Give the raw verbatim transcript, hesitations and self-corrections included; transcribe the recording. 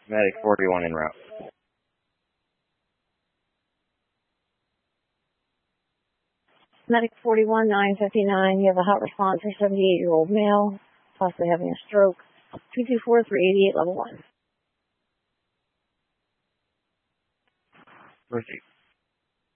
Medic forty-one en route. Medic forty-one, nine fifty-nine, you have a hot response for seventy-eight-year-old male, possibly having a stroke. two two four, three eighty-eight, level one. Proceed.